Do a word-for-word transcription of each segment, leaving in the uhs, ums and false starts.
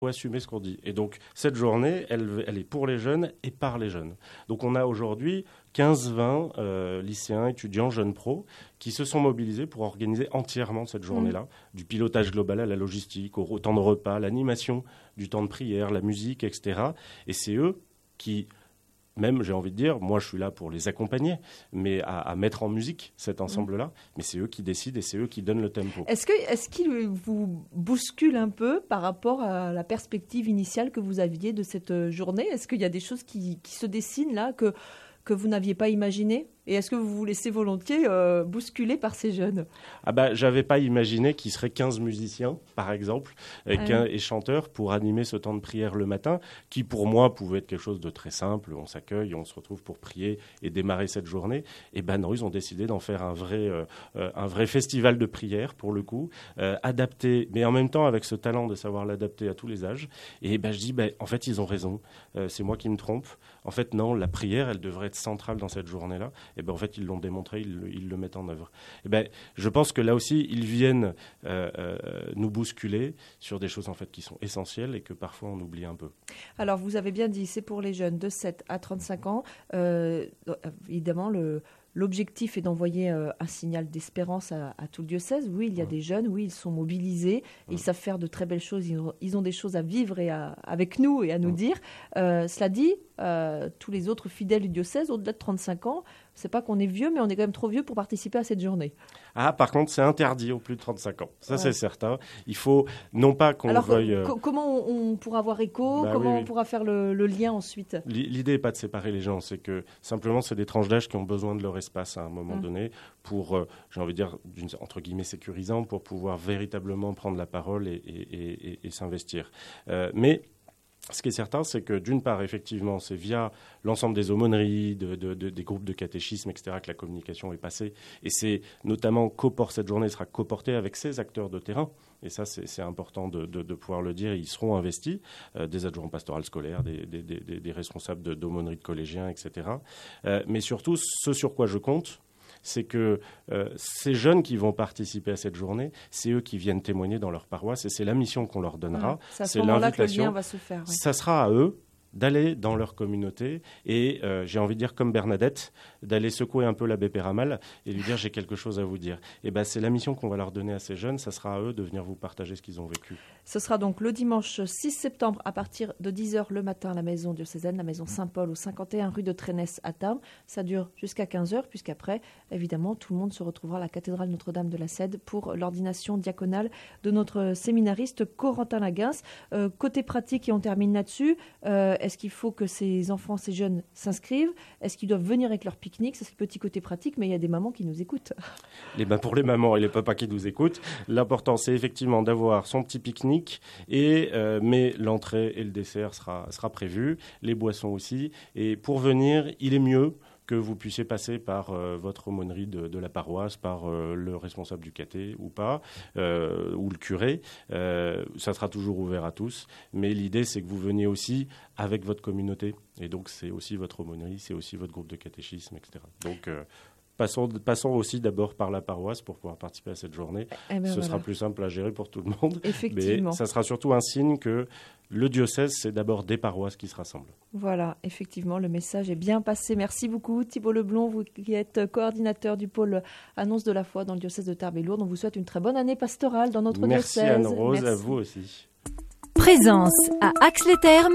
faut assumer ce qu'on dit. Et donc, cette journée, elle, elle est pour les jeunes et par les jeunes. Donc, on a aujourd'hui quinze vingt euh, lycéens, étudiants, jeunes pros qui se sont mobilisés pour organiser entièrement cette journée-là, mmh. du pilotage global à la logistique, au, au temps de repas, l'animation, du temps de prière, la musique, et cetera. Et c'est eux qui... Même, j'ai envie de dire, moi je suis là pour les accompagner, mais à, à mettre en musique cet ensemble-là. Mmh. Mais c'est eux qui décident et c'est eux qui donnent le tempo. Est-ce que, est-ce qu'ils vous bousculent un peu par rapport à la perspective initiale que vous aviez de cette journée ? Est-ce qu'il y a des choses qui, qui se dessinent là que, que vous n'aviez pas imaginées ? Et est-ce que vous vous laissez volontiers euh, bousculer par ces jeunes ? Ah bah, j'avais pas imaginé qu'il serait quinze musiciens, par exemple, et, ah oui. et chanteurs pour animer ce temps de prière le matin, qui pour moi pouvait être quelque chose de très simple. On s'accueille, on se retrouve pour prier et démarrer cette journée. Et ben non, ils ont décidé d'en faire un vrai, euh, un vrai festival de prière, pour le coup, euh, adapté, mais en même temps avec ce talent de savoir l'adapter à tous les âges. Et ben je dis, ben, en fait, ils ont raison. Euh, c'est moi qui me trompe. En fait, non, la prière, elle devrait être centrale dans cette journée-là. Et ben en fait, ils l'ont démontré, ils, ils le mettent en œuvre. Et ben, je pense que là aussi, ils viennent euh, euh, nous bousculer sur des choses en fait qui sont essentielles et que parfois on oublie un peu. Alors, vous avez bien dit, c'est pour les jeunes de sept à trente-cinq ans. Euh, évidemment, le... L'objectif est d'envoyer euh, un signal d'espérance à, à tout le diocèse. Oui, il y a mmh. des jeunes, oui, ils sont mobilisés, mmh. ils savent faire de très belles choses, ils ont, ils ont des choses à vivre et à, avec nous et à nous mmh. dire. Euh, cela dit, euh, tous les autres fidèles du diocèse, au-delà de trente-cinq ans, c'est pas qu'on est vieux, mais on est quand même trop vieux pour participer à cette journée. Ah, par contre, c'est interdit aux plus de trente-cinq ans. Ça, ouais. c'est certain. Il faut, non pas qu'on Alors, veuille... Alors, euh... comment on, on pourra avoir écho bah, Comment oui, oui. on pourra faire le, le lien ensuite ? L'idée n'est pas de séparer les gens, c'est que simplement, c'est des tranches d'âge qui ont besoin de leur espace à un moment mmh. donné pour, euh, j'ai envie de dire, d'une, entre guillemets, sécurisant, pour pouvoir véritablement prendre la parole et, et, et, et, et s'investir. Euh, mais... Ce qui est certain, c'est que d'une part, effectivement, c'est via l'ensemble des aumôneries, de, de, de, des groupes de catéchisme, et cetera, que la communication est passée. Et c'est notamment coport, cette journée sera coportée avec ces acteurs de terrain. Et ça, c'est, c'est important de, de, de pouvoir le dire. Ils seront investis, euh, des adjoints pastoraux scolaires, des, des, des, des responsables de, d'aumôneries de collégiens, et cetera. Euh, mais surtout, ce sur quoi je compte, c'est que euh, ces jeunes qui vont participer à cette journée, c'est eux qui viennent témoigner dans leur paroisse et c'est la mission qu'on leur donnera. Mmh. C'est à ce moment-là que le lien va se faire. Oui. Ça sera à eux d'aller dans leur communauté et, euh, j'ai envie de dire comme Bernadette, d'aller secouer un peu l'abbé Péramal et lui dire « j'ai quelque chose à vous dire ». Et ben, c'est la mission qu'on va leur donner à ces jeunes, ça sera à eux de venir vous partager ce qu'ils ont vécu. Ce sera donc le dimanche six septembre à partir de dix heures le matin à la maison diocésaine, la maison Saint-Paul au cinquante et un rue de Trénès à Tarbes. Ça dure jusqu'à quinze heures puisqu'après, évidemment, tout le monde se retrouvera à la cathédrale Notre-Dame de la Cède pour l'ordination diaconale de notre séminariste Corentin Laguens. Euh, côté pratique, et on termine là-dessus, euh, est-ce qu'il faut que ces enfants, ces jeunes s'inscrivent ? Est-ce qu'ils doivent venir avec leur pique-nique ? Ça, c'est le petit côté pratique, mais il y a des mamans qui nous écoutent. Et ben pour les mamans et les papas qui nous écoutent, l'important, c'est effectivement d'avoir son petit pique-nique, et, euh, mais l'entrée et le dessert sera, sera prévu, les boissons aussi. Et pour venir, il est mieux que vous puissiez passer par euh, votre aumônerie de, de la paroisse, par euh, le responsable du caté ou pas, euh, ou le curé. Euh, ça sera toujours ouvert à tous. Mais l'idée, c'est que vous veniez aussi avec votre communauté. Et donc, c'est aussi votre aumônerie, c'est aussi votre groupe de catéchisme, et cetera. Donc, euh, Passons, passons aussi d'abord par la paroisse pour pouvoir participer à cette journée. Eh ben Ce voilà. sera plus simple à gérer pour tout le monde. Effectivement. Mais ça sera surtout un signe que le diocèse, c'est d'abord des paroisses qui se rassemblent. Voilà, effectivement, le message est bien passé. Merci beaucoup Thibault Leblond, vous qui êtes coordinateur du pôle Annonce de la foi dans le diocèse de Tarbes et Lourdes. On vous souhaite une très bonne année pastorale dans notre Merci diocèse. Merci Anne-Rose, Merci. à vous aussi. Présence à Ax-les-Thermes,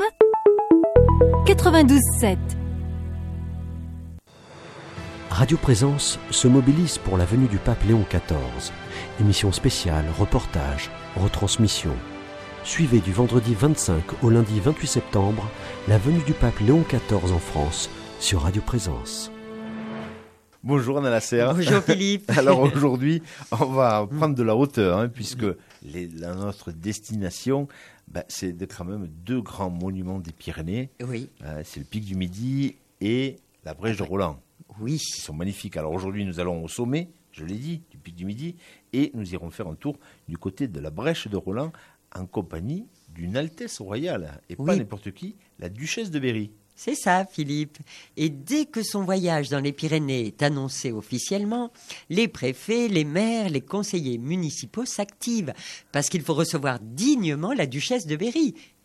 quatre-vingt-douze sept. Radio Présence se mobilise pour la venue du pape Léon quatorze. Émission spéciale, reportage, retransmission. Suivez du vendredi vingt-cinq au lundi vingt-huit septembre la venue du pape Léon quatorze en France sur Radio Présence. Bonjour Anna Lasserre. Bonjour Philippe. Alors aujourd'hui, on va prendre de la hauteur, hein, puisque les, la, notre destination, ben, c'est de, quand même deux grands monuments des Pyrénées. Oui. Euh, c'est le Pic du Midi et la Brèche de Roland. Oui. Ils sont magnifiques. Alors aujourd'hui, nous allons au sommet, je l'ai dit, du Pic du Midi, et nous irons faire un tour du côté de la Brèche de Roland en compagnie d'une Altesse royale, et oui. pas n'importe qui, la Duchesse de Berry. C'est ça, Philippe. Et dès que son voyage dans les Pyrénées est annoncé officiellement, les préfets, les maires, les conseillers municipaux s'activent parce qu'il faut recevoir dignement la duchesse de Berry.